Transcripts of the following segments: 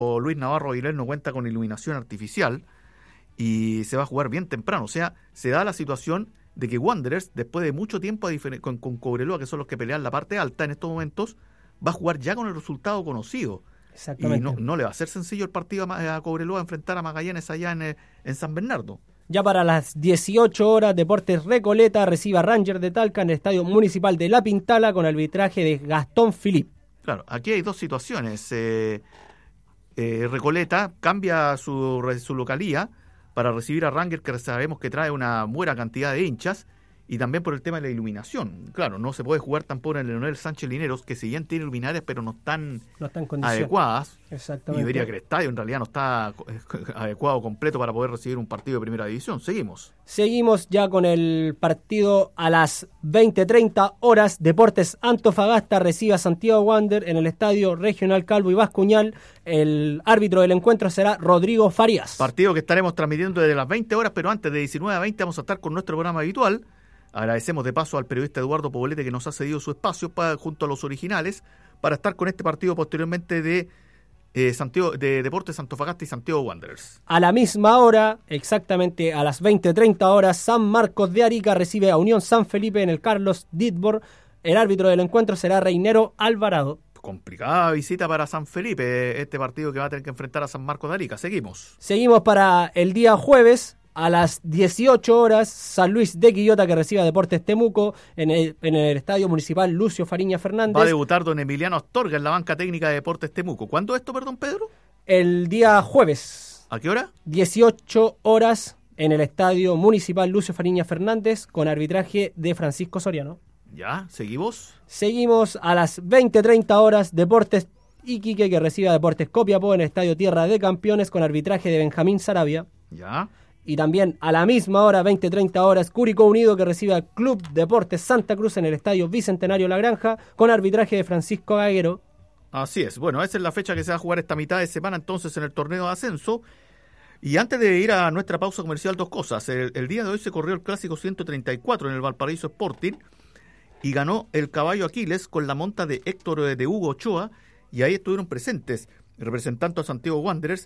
Luis Navarro Aguilera no cuenta con iluminación artificial y se va a jugar bien temprano. O sea, se da la situación de que Wanderers, después de mucho tiempo con Cobreloa, que son los que pelean la parte alta en estos momentos, va a jugar ya con el resultado conocido. Exactamente. Y no le va a ser sencillo el partido a Cobreloa enfrentar a Magallanes allá en San Bernardo. Ya para las 18 horas, Deportes Recoleta recibe a Rangers de Talca en el Estadio Municipal de La Pintala con arbitraje de Gastón Philippe. Claro, aquí hay dos situaciones. Recoleta cambia su localía para recibir a Rangers, que sabemos que trae una buena cantidad de hinchas, y también por el tema de la iluminación. Claro, no se puede jugar tampoco en el Leonel Sánchez Lineros, que si bien tiene luminarias, pero no están adecuadas. Exactamente. Y vería que el estadio en realidad no está adecuado completo para poder recibir un partido de primera división. Seguimos ya con el partido a las 20:30 horas. Deportes Antofagasta recibe a Santiago Wanderers en el Estadio Regional Calvo y Bascuñán. El árbitro del encuentro será Rodrigo Farías. Partido que estaremos transmitiendo desde las 20 horas, pero antes de 19 a 20 vamos a estar con nuestro programa habitual. Agradecemos de paso al periodista Eduardo Poblete que nos ha cedido su espacio junto a los originales para estar con este partido posteriormente de Deportes Antofagasta y Santiago Wanderers. A la misma hora, exactamente a las 20:30 horas, San Marcos de Arica recibe a Unión San Felipe en el Carlos Ditborg. El árbitro del encuentro será Reinero Alvarado. Complicada visita para San Felipe, este partido que va a tener que enfrentar a San Marcos de Arica. Seguimos para el día jueves. A las 18 horas, San Luis de Quillota que recibe a Deportes Temuco en el Estadio Municipal Lucio Fariña Fernández. Va a debutar don Emiliano Astorga en la banca técnica de Deportes Temuco. ¿Cuándo esto, perdón, Pedro? El día jueves. ¿A qué hora? 18 horas en el Estadio Municipal Lucio Fariña Fernández con arbitraje de Francisco Soriano. Ya, seguimos. Seguimos a las 20:30 horas, Deportes Iquique que recibe a Deportes Copiapó en el Estadio Tierra de Campeones con arbitraje de Benjamín Sarabia. Ya. Y también a la misma hora, 20:30 horas, Curicó Unido que recibe al Club Deportes Santa Cruz en el Estadio Bicentenario La Granja con arbitraje de Francisco Gaguero. Así es. Bueno, esa es la fecha que se va a jugar esta mitad de semana entonces en el torneo de ascenso. Y antes de ir a nuestra pausa comercial, dos cosas. El día de hoy se corrió el Clásico 134 en el Valparaíso Sporting y ganó el Caballo Aquiles con la monta de Héctor de Hugo Ochoa, y ahí estuvieron presentes representando a Santiago Wanderers,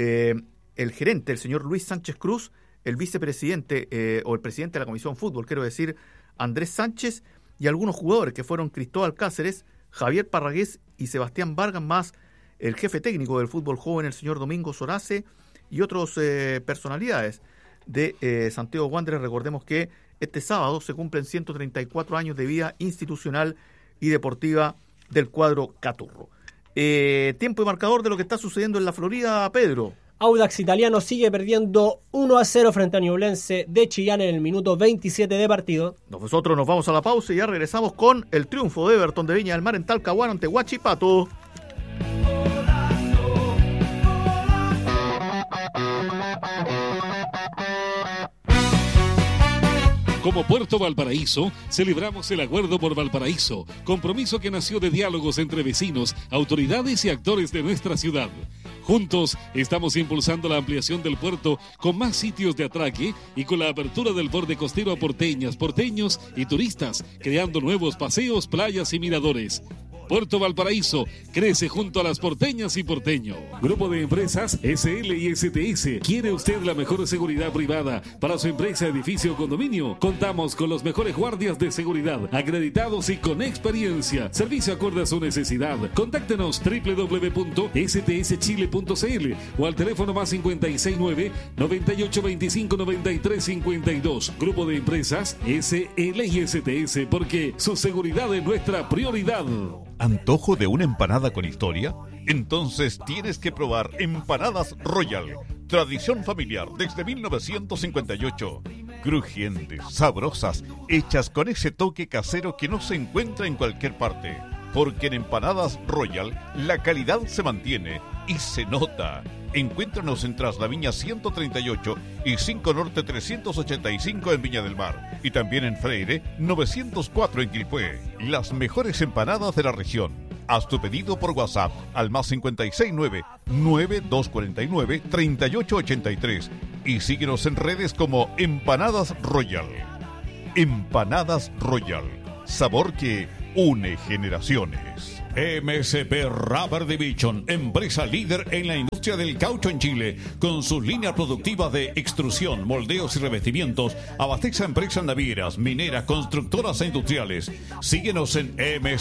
el gerente, el señor Luis Sánchez Cruz, el vicepresidente o el presidente de la Comisión Fútbol, quiero decir, Andrés Sánchez, y algunos jugadores que fueron Cristóbal Cáceres, Javier Parragués y Sebastián Vargas, más el jefe técnico del fútbol joven, el señor Domingo Sorace, y otras personalidades de Santiago Wanderers. Recordemos que este sábado se cumplen 134 años de vida institucional y deportiva del cuadro Caturro. Tiempo y marcador de lo que está sucediendo en la Florida, Pedro. Audax Italiano sigue perdiendo 1-0 frente a Ñublense de Chillán en el minuto 27 de partido. Nosotros nos vamos a la pausa y ya regresamos con el triunfo de Everton de Viña del Mar en Talcahuano ante Huachipato. Como Puerto Valparaíso, celebramos el Acuerdo por Valparaíso, compromiso que nació de diálogos entre vecinos, autoridades y actores de nuestra ciudad. Juntos estamos impulsando la ampliación del puerto con más sitios de atraque y con la apertura del borde costero a porteñas, porteños y turistas, creando nuevos paseos, playas y miradores. Puerto Valparaíso crece junto a las porteñas y porteños. Grupo de Empresas SL y STS. ¿Quiere usted la mejor seguridad privada para su empresa, edificio o condominio? Contamos con los mejores guardias de seguridad, acreditados y con experiencia. Servicio acorde a su necesidad. Contáctenos www.stschile.cl o al teléfono más 569-9825-9352. Grupo de Empresas SL y STS, porque su seguridad es nuestra prioridad. ¿Antojo de una empanada con historia? Entonces tienes que probar Empanadas Royal. Tradición familiar desde 1958. Crujientes, sabrosas, hechas con ese toque casero que no se encuentra en cualquier parte. Porque en Empanadas Royal la calidad se mantiene y se nota. Encuéntranos en Traslaviña 138 y 5 Norte 385 en Viña del Mar. Y también en Freire 904 en Quilpué. Las mejores empanadas de la región. Haz tu pedido por WhatsApp al más 569-9249-3883 y síguenos en redes como Empanadas Royal. Empanadas Royal. Sabor que une generaciones. MSP Rubber Division, empresa líder en la industria del caucho en Chile, con sus líneas productivas de extrusión, moldeos y revestimientos, abastece a empresas navieras, mineras, constructoras e industriales. Síguenos en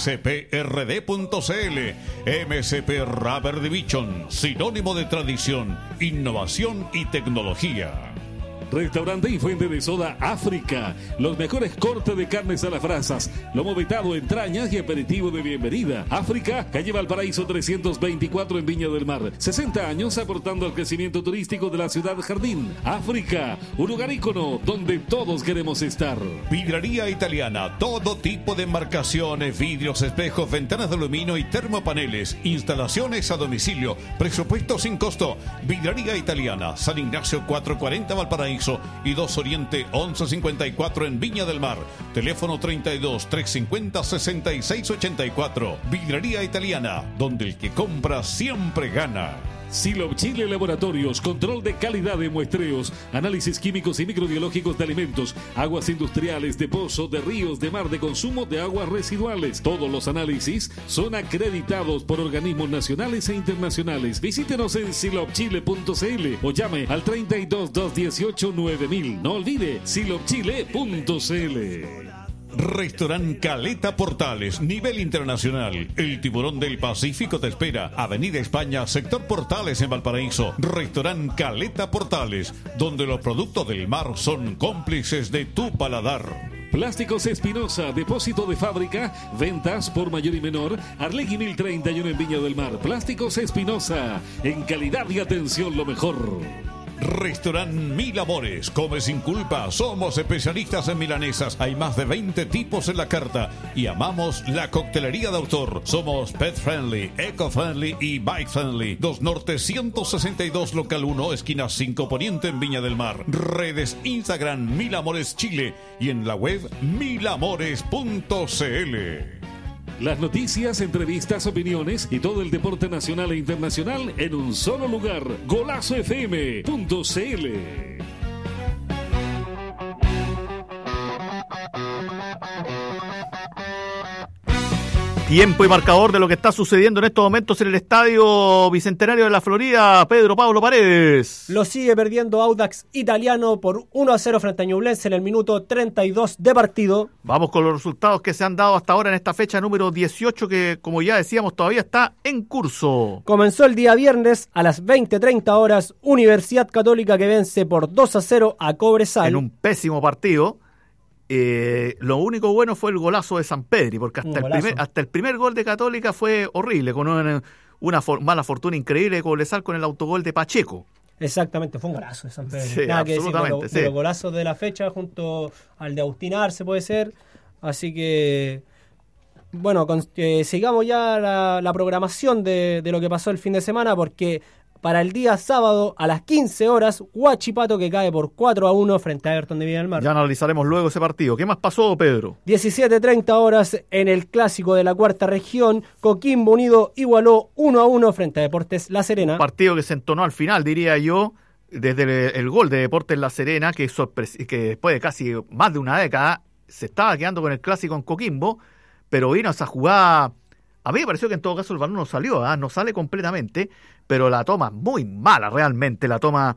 msprd.cl. MSP Rubber Division, sinónimo de tradición, innovación y tecnología. Restaurante y fuente de soda África. Los mejores cortes de carnes a las brasas, lomo vetado, entrañas y aperitivo de bienvenida. África, calle Valparaíso 324 en Viña del Mar. 60 años aportando al crecimiento turístico de la ciudad jardín. África, un lugar ícono donde todos queremos estar. Vidraría Italiana, todo tipo de embarcaciones, vidrios, espejos, ventanas de aluminio y termopaneles. Instalaciones a domicilio, presupuesto sin costo. Vidraría Italiana, San Ignacio 440 Valparaíso y 2 Oriente 1154 en Viña del Mar. Teléfono 32 350 6684. Vidraría Italiana, donde el que compra siempre gana. Silop Chile Laboratorios, control de calidad de muestreos, análisis químicos y microbiológicos de alimentos, aguas industriales, de pozo, de ríos, de mar, de consumo de aguas residuales. Todos los análisis son acreditados por organismos nacionales e internacionales. Visítenos en silopchile.cl o llame al 32 218 9000. No olvide silopchile.cl. Restaurant Caleta Portales, nivel internacional. El tiburón del Pacífico te espera. Avenida España, sector Portales en Valparaíso. Restaurant Caleta Portales, donde los productos del mar son cómplices de tu paladar. Plásticos Espinosa, depósito de fábrica, ventas por mayor y menor. Arlegui 1031 en Viña del Mar. Plásticos Espinosa, en calidad y atención lo mejor. Restaurant Mil Amores, come sin culpa, somos especialistas en milanesas, hay más de 20 tipos en la carta y amamos la coctelería de autor. Somos pet friendly, eco friendly y bike friendly. 2 Norte 162 local 1, esquina 5 Poniente en Viña del Mar. Redes Instagram Mil Amores Chile y en la web milamores.cl. Las noticias, entrevistas, opiniones y todo el deporte nacional e internacional en un solo lugar. golazofm.cl. Tiempo y marcador de lo que está sucediendo en estos momentos en el Estadio Bicentenario de la Florida. Pedro Pablo Paredes. Lo sigue perdiendo Audax Italiano por 1-0 frente a Ñublense en el minuto 32 de partido. Vamos con los resultados que se han dado hasta ahora en esta fecha número 18 que, como ya decíamos, todavía está en curso. Comenzó el día viernes a las 20:30 horas. Universidad Católica que vence por 2-0 a Cobresal. En un pésimo partido. Lo único bueno fue el golazo de Sampedri, porque hasta el primer gol de Católica fue horrible, con una mala fortuna increíble de Cobresal con el autogol de Pacheco. Exactamente, fue un golazo de Sampedri. Sí, nada que decir, sí. Los golazos de la fecha junto al de Agustín Arce puede ser. Así que, bueno, sigamos ya la programación de lo que pasó el fin de semana, porque para el día sábado a las 15 horas, Huachipato que cae por 4-1 frente a Everton de Viña del Mar. Ya analizaremos luego ese partido. ¿Qué más pasó, Pedro? 17:30 horas en el clásico de la cuarta región, Coquimbo Unido igualó 1-1 frente a Deportes La Serena. Un partido que se entonó al final, diría yo, desde el gol de Deportes La Serena, que después de casi más de una década se estaba quedando con el clásico en Coquimbo, pero vino esa jugada. A mí me pareció que en todo caso el balón no salió, no sale completamente, pero la toma muy mala realmente, la toma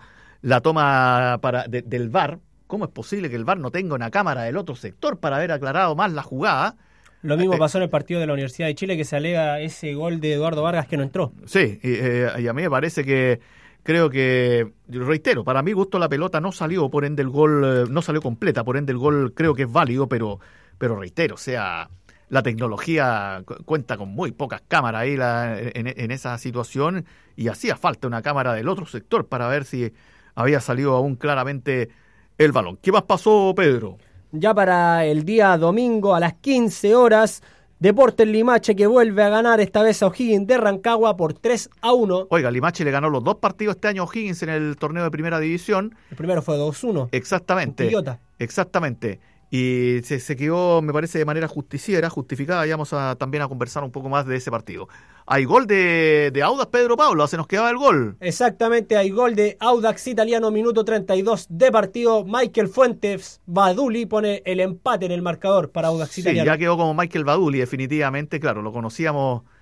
del VAR. ¿Cómo es posible que el VAR no tenga una cámara del otro sector para haber aclarado más la jugada? Lo mismo pasó en el partido de la Universidad de Chile, que se alega ese gol de Eduardo Vargas que no entró. Sí, y a mí me parece que, creo que, reitero, para mi gusto la pelota no salió, por ende el gol no salió completa, por ende el gol creo que es válido, pero reitero, o sea, la tecnología cuenta con muy pocas cámaras ahí en esa situación y hacía falta una cámara del otro sector para ver si había salido aún claramente el balón. ¿Qué más pasó, Pedro? Ya para el día domingo a las 15 horas, Deportes Limache que vuelve a ganar esta vez a O'Higgins de Rancagua por 3-1. Oiga, Limache le ganó los 2 partidos este año a O'Higgins en el torneo de primera división. El primero fue 2-1. Exactamente. Exactamente. Y se quedó, me parece, de manera justificada. Y vamos también a conversar un poco más de ese partido. Hay gol de Audax, Pedro Pablo, se nos quedaba el gol. Exactamente, hay gol de Audax Italiano, minuto 32 de partido. Michael Fuentes Baduli pone el empate en el marcador para Audax Italiano. Sí, ya quedó como Michael Baduli, definitivamente. Claro, lo conocíamos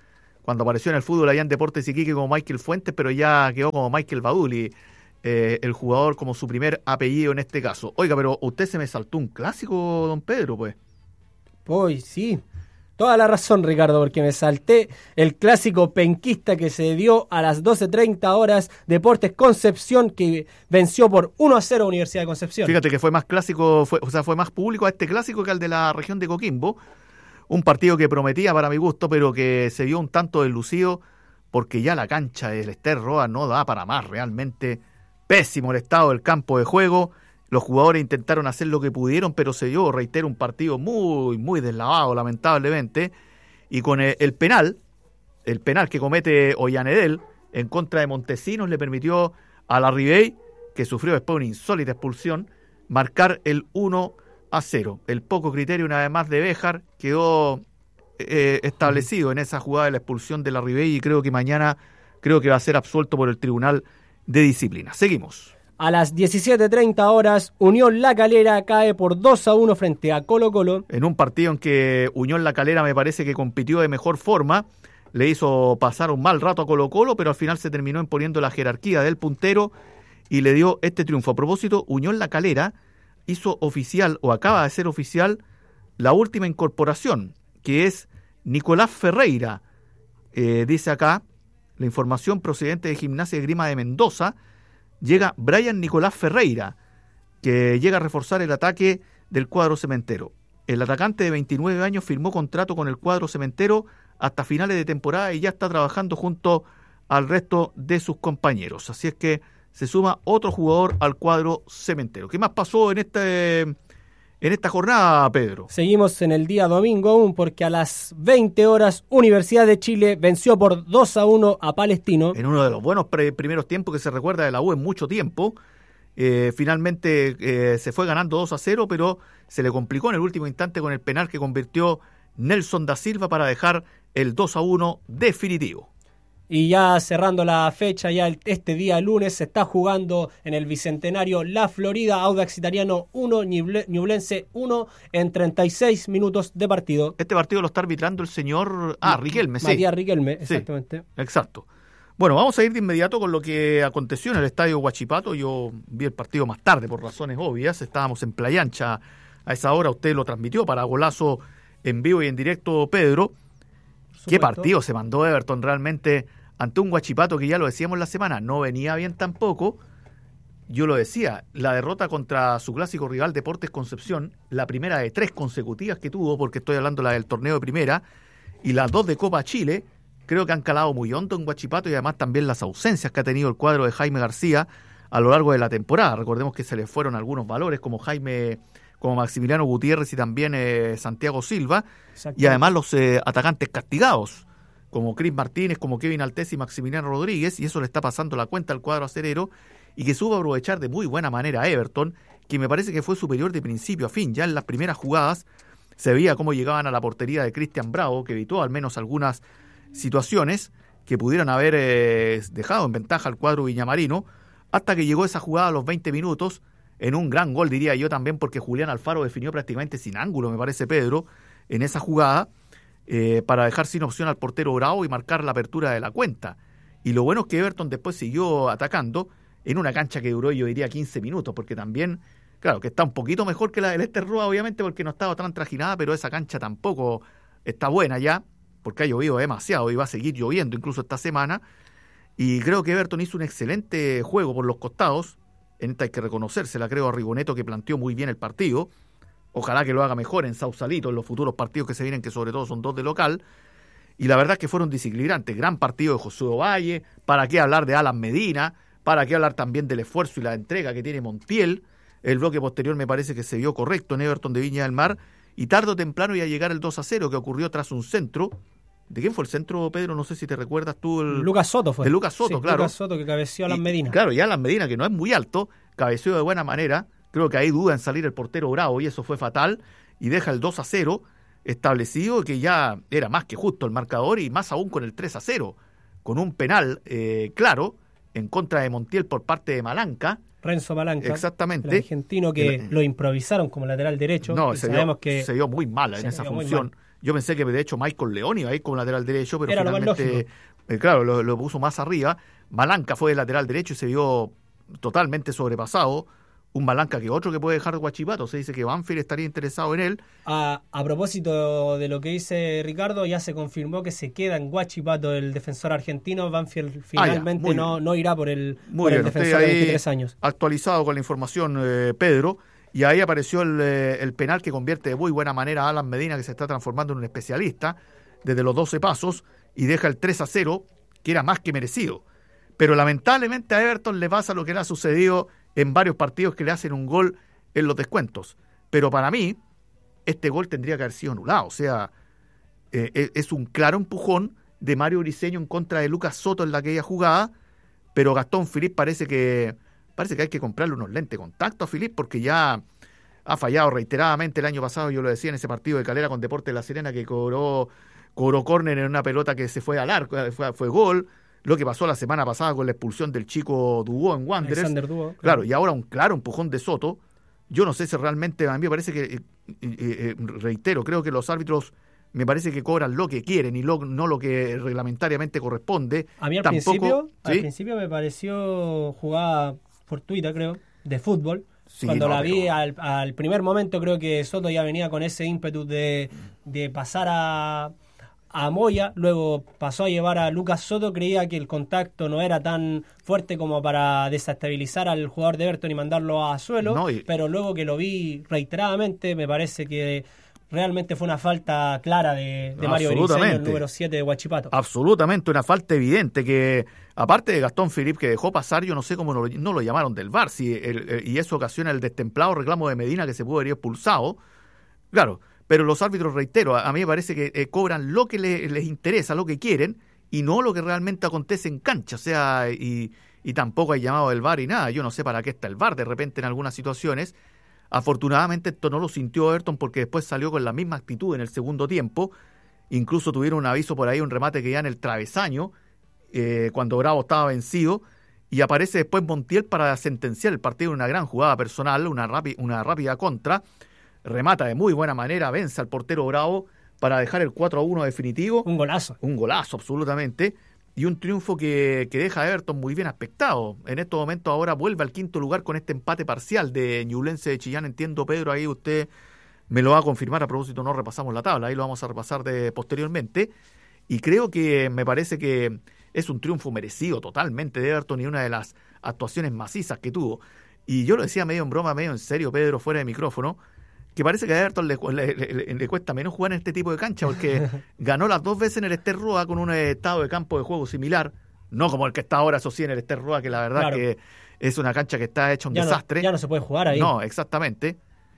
cuando apareció en el fútbol allá en Deportes Iquique como Michael Fuentes, pero ya quedó como Michael Baduli, el jugador como su primer apellido en este caso. Oiga, pero usted se me saltó un clásico, don Pedro, pues. Pues sí, toda la razón, Ricardo, porque me salté el clásico penquista que se dio a las 12:30 horas, Deportes Concepción, que venció por 1-0 Universidad de Concepción. Fíjate que fue más clásico, fue más público a este clásico que al de la región de Coquimbo. Un partido que prometía para mi gusto, pero que se vio un tanto deslucido porque ya la cancha del Ester Roa no da para más. Realmente pésimo el estado del campo de juego. Los jugadores intentaron hacer lo que pudieron, pero se dio, reitero, un partido muy, muy deslavado, lamentablemente. Y con el penal que comete Ollanedel en contra de Montesinos le permitió a la Ribey, que sufrió después una insólita expulsión, marcar el 1-0. El poco criterio, una vez más, de Béjar quedó establecido en esa jugada de la expulsión de la Ribey y creo que mañana va a ser absuelto por el Tribunal de Disciplina. Seguimos. A las 17:30 horas, Unión La Calera cae por 2-1 frente a Colo-Colo. En un partido en que Unión La Calera me parece que compitió de mejor forma, le hizo pasar un mal rato a Colo-Colo, pero al final se terminó imponiendo la jerarquía del puntero y le dio este triunfo. A propósito, Unión La Calera hizo oficial, o acaba de ser oficial, la última incorporación, que es Nicolás Ferreira. Dice acá, la información procedente de Gimnasia de Grima de Mendoza, llega Brian Nicolás Ferreira, que llega a reforzar el ataque del cuadro cementero. El atacante de 29 años firmó contrato con el cuadro cementero hasta finales de temporada y ya está trabajando junto al resto de sus compañeros. Así es que se suma otro jugador al cuadro cementero. ¿Qué más pasó en esta jornada, Pedro? Seguimos en el día domingo aún, porque a las 20 horas Universidad de Chile venció por 2-1 a Palestino. En uno de los buenos primeros tiempos que se recuerda de la U en mucho tiempo. Finalmente se fue ganando 2-0, pero se le complicó en el último instante con el penal que convirtió Nelson da Silva para dejar el 2-1 definitivo. Y ya cerrando la fecha, ya este día lunes se está jugando en el Bicentenario La Florida, Audax Italiano 1, Ñublense 1 en 36 minutos de partido. Este partido lo está arbitrando el señor Riquelme, sí. Matías Riquelme, exactamente. Sí, exacto. Bueno, vamos a ir de inmediato con lo que aconteció en el estadio Huachipato. Yo vi el partido más tarde por razones obvias. Estábamos en Playa Ancha a esa hora. Usted lo transmitió para Golazo en vivo y en directo, Pedro. Qué partido se mandó Everton realmente ante un Huachipato que ya lo decíamos la semana, no venía bien tampoco. Yo lo decía, la derrota contra su clásico rival Deportes Concepción, la primera de 3 consecutivas que tuvo, porque estoy hablando la del torneo de primera, y las 2 de Copa Chile, creo que han calado muy hondo en Huachipato y además también las ausencias que ha tenido el cuadro de Jaime García a lo largo de la temporada. Recordemos que se le fueron algunos valores como Maximiliano Gutiérrez y también Santiago Silva, y además los atacantes castigados, como Cris Martínez, como Kevin Altés y Maximiliano Rodríguez, y eso le está pasando la cuenta al cuadro acerero, y que supo aprovechar de muy buena manera a Everton, que me parece que fue superior de principio a fin. Ya en las primeras jugadas se veía cómo llegaban a la portería de Cristian Bravo, que evitó al menos algunas situaciones que pudieran haber dejado en ventaja al cuadro viñamarino, hasta que llegó esa jugada a los 20 minutos, en un gran gol, diría yo también, porque Julián Alfaro definió prácticamente sin ángulo, me parece, Pedro, en esa jugada, para dejar sin opción al portero Bravo y marcar la apertura de la cuenta. Y lo bueno es que Everton después siguió atacando en una cancha que duró, yo diría, 15 minutos, porque también, claro, que está un poquito mejor que la del Ester Roa, obviamente, porque no estaba tan trajinada, pero esa cancha tampoco está buena ya, porque ha llovido demasiado y va a seguir lloviendo incluso esta semana. Y creo que Everton hizo un excelente juego por los costados. En esta hay que reconocérsela, creo, a Rigoneto, que planteó muy bien el partido. Ojalá que lo haga mejor en Sausalito en los futuros partidos que se vienen, que sobre todo son 2 de local. Y la verdad es que fueron desequilibrantes. Gran partido de Josué Ovalle. ¿Para qué hablar de Alan Medina? ¿Para qué hablar también del esfuerzo y la entrega que tiene Montiel? El bloque posterior me parece que se vio correcto en Everton de Viña del Mar. Y tarde o temprano iba a llegar el 2-0, que ocurrió tras un centro. ¿De quién fue el centro, Pedro? No sé si te recuerdas tú. Lucas Soto fue. De Lucas Soto, sí, claro. Lucas Soto, que cabeció a Alan Medina. Claro, y Alan Medina, que no es muy alto, cabeció de buena manera. Creo que hay duda en salir el portero Bravo y eso fue fatal. Y deja el 2-0 establecido, que ya era más que justo el marcador, y más aún con el 3-0, con un penal claro en contra de Montiel por parte de Malanca. Renzo Malanca, exactamente, el argentino que lo improvisaron como lateral derecho. No, se vio muy mal en esa función. Yo pensé que de hecho Michael León iba a ir como lateral derecho, pero era finalmente, claro, lo puso más arriba. Malanca fue el lateral derecho y se vio totalmente sobrepasado. Un Malanca que otro que puede dejar Huachipato. Se dice que Banfield estaría interesado en él. A propósito de lo que dice Ricardo, ya se confirmó que se queda en Huachipato el defensor argentino. Banfield finalmente no irá por el defensor de 23 años. Actualizado con la información, Pedro. Y ahí apareció el penal que convierte de muy buena manera a Alan Medina, que se está transformando en un especialista desde los 12 pasos y deja el 3-0, que era más que merecido. Pero lamentablemente a Everton le pasa lo que le ha sucedido en varios partidos, que le hacen un gol en los descuentos. Pero para mí, este gol tendría que haber sido anulado. O sea, es un claro empujón de Mario Briceño en contra de Lucas Soto en aquella jugada, pero Gastón Philippe parece que hay que comprarle unos lentes de contacto a Philippe, porque ya ha fallado reiteradamente el año pasado. Yo lo decía en ese partido de Calera con Deportes de La Serena, que cobró córner en una pelota que se fue al arco, fue gol. Lo que pasó la semana pasada con la expulsión del chico Dubó en Wanderers. Alexander Dubó, claro, y ahora un claro empujón de Soto. Yo no sé si realmente, a mí me parece que, reitero, creo que los árbitros me parece que cobran lo que quieren y no lo que reglamentariamente corresponde. A mí al principio me pareció jugada fortuita, creo, de fútbol. Sí, cuando la vi al primer momento, creo que Soto ya venía con ese ímpetu de pasar a Moya, luego pasó a llevar a Lucas Soto. Creía que el contacto no era tan fuerte como para desestabilizar al jugador de Everton y mandarlo a suelo, pero luego que lo vi reiteradamente, me parece que realmente fue una falta clara de Mario Briceño, el número 7 de Huachipato. Absolutamente, una falta evidente que, aparte de Gastón Philippe, que dejó pasar, yo no sé cómo no lo llamaron del VAR, y eso ocasiona el destemplado reclamo de Medina, que se pudo haber expulsado. Claro, pero los árbitros, reitero, a mí me parece que cobran lo que les interesa, lo que quieren, y no lo que realmente acontece en cancha. O sea, y tampoco hay llamado del VAR y nada. Yo no sé para qué está el VAR de repente en algunas situaciones. Afortunadamente esto no lo sintió Everton, porque después salió con la misma actitud en el segundo tiempo. Incluso tuvieron un aviso por ahí, un remate que ya en el travesaño, cuando Bravo estaba vencido, y aparece después Montiel para sentenciar el partido en una gran jugada personal, una rápida contra. Remata de muy buena manera, vence al portero Bravo para dejar el 4-1 definitivo. Un golazo, absolutamente. Y un triunfo que deja a Everton muy bien aspectado. En estos momentos ahora vuelve al quinto lugar con este empate parcial de Ñublense de Chillán. Entiendo, Pedro, ahí usted me lo va a confirmar. A propósito, no repasamos la tabla, ahí lo vamos a repasar posteriormente. Y creo que me parece que es un triunfo merecido totalmente de Everton y una de las actuaciones macizas que tuvo. Y yo lo decía medio en broma, medio en serio, Pedro, fuera de micrófono, que parece que a Everton le cuesta menos jugar en este tipo de cancha, porque ganó las 2 veces en el Ester Roa con un estado de campo de juego similar, no como el que está ahora, eso sí, en el Ester Roa, que la verdad que es una cancha que está hecha un desastre. Ya no se puede jugar ahí. No, exactamente.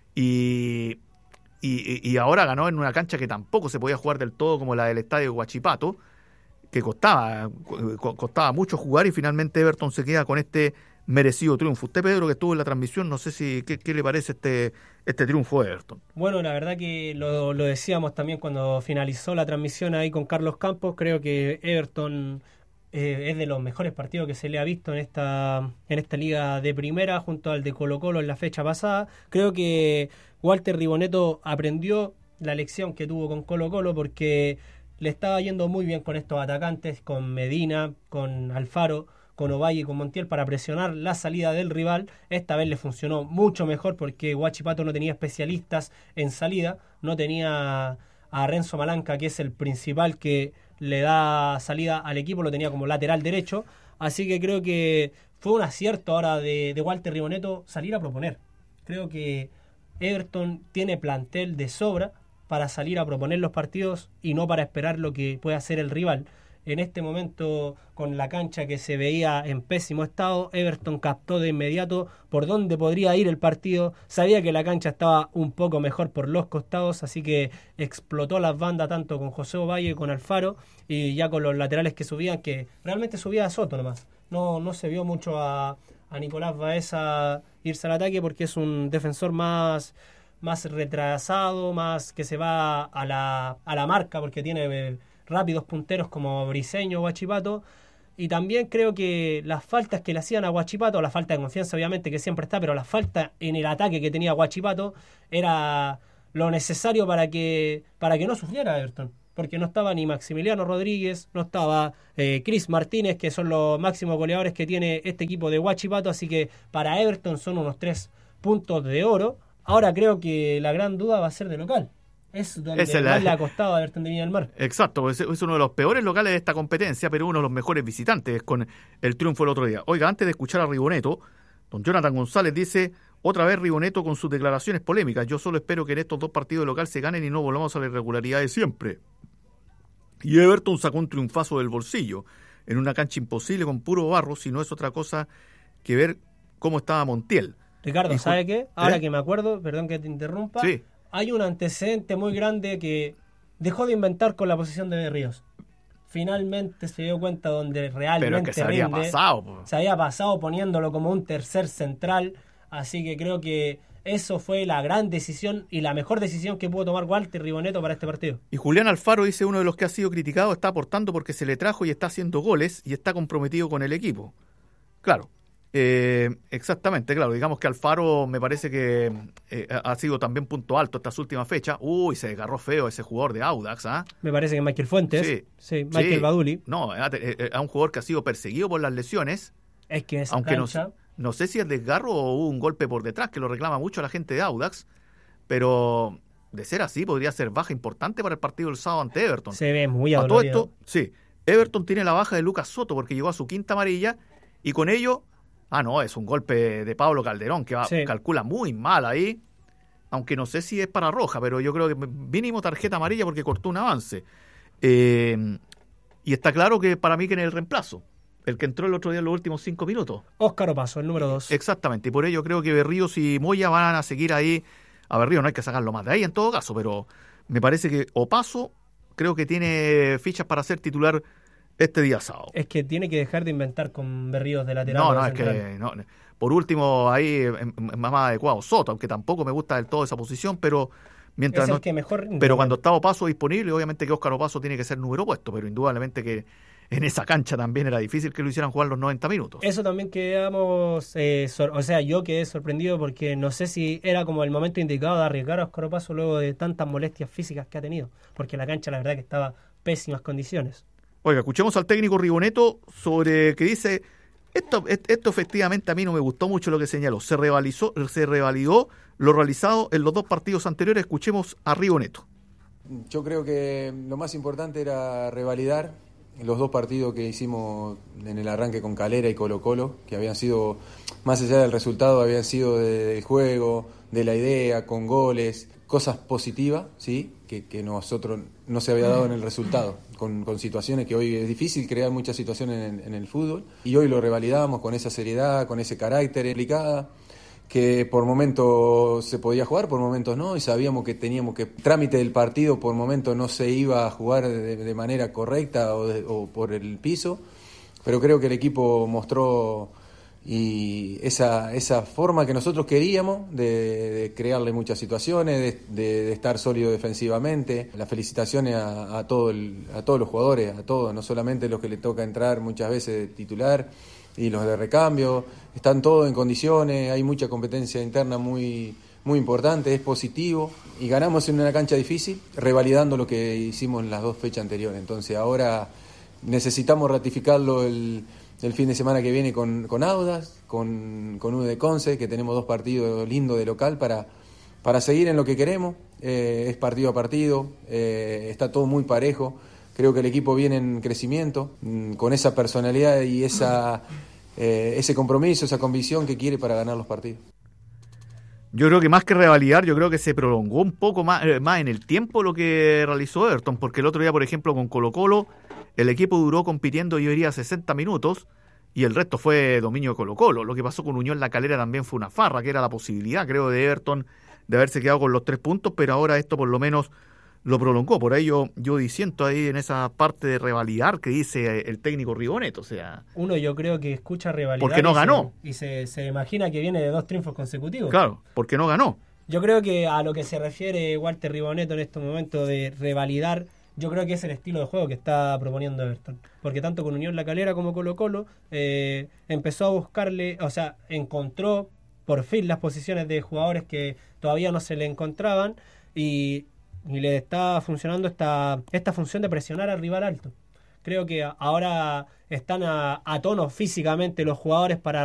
Y ahora ganó en una cancha que tampoco se podía jugar del todo, como la del estadio Huachipato, que costaba mucho jugar, y finalmente Everton se queda con este merecido triunfo. Usted, Pedro, que estuvo en la transmisión, no sé si qué le parece este triunfo de Everton. Bueno, la verdad que lo decíamos también cuando finalizó la transmisión ahí con Carlos Campos. Creo que Everton es de los mejores partidos que se le ha visto en esta liga de primera, junto al de Colo-Colo en la fecha pasada. Creo que Walter Ribonetto aprendió la lección que tuvo con Colo-Colo, porque le estaba yendo muy bien con estos atacantes, con Medina, con Alfaro, con Ovalle y con Montiel, para presionar la salida del rival. Esta vez le funcionó mucho mejor, porque Huachipato no tenía especialistas en salida, no tenía a Renzo Malanca, que es el principal que le da salida al equipo, lo tenía como lateral derecho, así que creo que fue un acierto ahora de Walter Ribonetto salir a proponer. Creo que Everton tiene plantel de sobra para salir a proponer los partidos y no para esperar lo que puede hacer el rival. En este momento, con la cancha que se veía en pésimo estado, Everton captó de inmediato por dónde podría ir el partido. Sabía que la cancha estaba un poco mejor por los costados, así que explotó las bandas tanto con José Ovalle, con Alfaro, y ya con los laterales que subían, que realmente subía a Soto nomás. No se vio mucho a Nicolás Baeza irse al ataque, porque es un defensor más retrasado, más que se va a la marca, porque tiene rápidos punteros como Briceño o Huachipato. Y también creo que las faltas que le hacían a Huachipato, la falta de confianza obviamente que siempre está, pero la falta en el ataque que tenía Huachipato era lo necesario para que no sufriera Everton, porque no estaba ni Maximiliano Rodríguez, no estaba Chris Martínez, que son los máximos goleadores que tiene este equipo de Huachipato, así que para Everton son unos 3 puntos de oro. Ahora creo que la gran duda va a ser de local. Es donde más le ha costado a Everton de Viña del Mar. Exacto, es uno de los peores locales de esta competencia, pero uno de los mejores visitantes con el triunfo el otro día. Oiga, antes de escuchar a Riboneto, don Jonathan González dice, otra vez Riboneto con sus declaraciones polémicas. Yo solo espero que en estos 2 partidos de local se ganen y no volvamos a la irregularidad de siempre. Y Everton sacó un triunfazo del bolsillo, en una cancha imposible con puro barro, si no es otra cosa que ver cómo estaba Montiel. Ricardo, ¿sabe qué? Ahora que me acuerdo, perdón que te interrumpa, sí. Hay un antecedente muy grande que dejó de inventar con la posición de Berríos. Finalmente se dio cuenta donde realmente pero es que se había pasado. Se había pasado poniéndolo como un tercer central, así que creo que eso fue la gran decisión y la mejor decisión que pudo tomar Walter Riboneto para este partido. Y Julián Alfaro dice, uno de los que ha sido criticado está aportando porque se le trajo y está haciendo goles y está comprometido con el equipo. Claro. Exactamente, claro, digamos que Alfaro me parece que ha sido también punto alto estas últimas fechas. Uy, se desgarró feo ese jugador de Audax, ¿ah? Me parece que Michael Fuentes, sí Michael Baduli. No, a un jugador que ha sido perseguido por las lesiones. Es que esa aunque cancha... no sé si es desgarro o hubo un golpe por detrás, que lo reclama mucho la gente de Audax, pero de ser así podría ser baja importante para el partido del sábado ante Everton. Se ve muy adolorido. A todo esto, sí, Everton tiene la baja de Lucas Soto porque llegó a su 5ª amarilla y con ello... es un golpe de Pablo Calderón que calcula muy mal ahí, aunque no sé si es para roja, pero yo creo que mínimo tarjeta amarilla porque cortó un avance. Y está claro que para mí que en el reemplazo, el que entró el otro día en los últimos 5 minutos. Óscar Opaso, el número 2. Exactamente, y por ello creo que Berríos y Moya van a seguir ahí. A Berríos no hay que sacarlo más de ahí en todo caso, pero me parece que Opaso creo que tiene fichas para ser titular este día sábado. Es que tiene que dejar de inventar con Berríos de lateral. Es que no. Por último, ahí es más adecuado Soto, aunque tampoco me gusta del todo esa posición, pero mientras es el que mejor. Pero cuando está Opaso disponible, obviamente que Óscar Opaso tiene que ser número puesto, pero indudablemente que en esa cancha también era difícil que lo hicieran jugar los 90 minutos. Eso también quedamos, yo quedé sorprendido porque no sé si era como el momento indicado de arriesgar a Óscar Opaso luego de tantas molestias físicas que ha tenido, porque la cancha la verdad que estaba en pésimas condiciones. Oiga, escuchemos al técnico Riboneto sobre que dice, esto efectivamente a mí no me gustó mucho lo que señaló, se revalidó lo realizado en los 2 partidos anteriores. Escuchemos a Riboneto. Yo creo que lo más importante era revalidar los 2 partidos que hicimos en el arranque con Calera y Colo-Colo, que habían sido, más allá del resultado, habían sido del juego, de la idea, con goles, cosas positivas, ¿sí? Que nosotros no se había dado en el resultado, con situaciones que hoy es difícil crear muchas situaciones en el fútbol, y hoy lo revalidamos con esa seriedad, con ese carácter explicada, que por momentos se podía jugar, por momentos no, y sabíamos que teníamos que trámite del partido por momentos no se iba a jugar de manera correcta o por el piso, pero creo que el equipo mostró y esa forma que nosotros queríamos de crearle muchas situaciones, de estar sólido defensivamente. Las felicitaciones a todos los jugadores, a todos, no solamente los que le toca entrar muchas veces de titular y los de recambio, están todos en condiciones, hay mucha competencia interna muy importante, es positivo y ganamos en una cancha difícil, revalidando lo que hicimos en las 2 fechas anteriores. Entonces ahora necesitamos ratificarlo el fin de semana que viene con Audax, con uno de Conce, que tenemos 2 partidos lindos de local para seguir en lo que queremos. Es partido a partido, está todo muy parejo. Creo que el equipo viene en crecimiento, con esa personalidad y ese compromiso, esa convicción que quiere para ganar los partidos. Yo creo que más que revalidar, yo creo que se prolongó un poco más en el tiempo lo que realizó Everton, porque el otro día, por ejemplo, con Colo-Colo, el equipo duró compitiendo, yo diría, 60 minutos, y el resto fue dominio de Colo-Colo. Lo que pasó con Unión La Calera también fue una farra, que era la posibilidad, creo, de Everton de haberse quedado con los 3 puntos, pero ahora esto por lo menos lo prolongó. Por ahí yo disiento ahí en esa parte de revalidar que dice el técnico Riboneto. O sea, uno yo creo que escucha revalidar porque no ganó. Y se imagina que viene de 2 triunfos consecutivos. Claro, porque no ganó. Yo creo que a lo que se refiere Walter Riboneto en este momento de revalidar, yo creo que es el estilo de juego que está proponiendo Everton. Porque tanto con Unión La Calera como Colo-Colo empezó a buscarle, o sea, encontró por fin las posiciones de jugadores que todavía no se le encontraban. y le está funcionando esta función de presionar al rival alto. Creo que ahora están a tono físicamente los jugadores para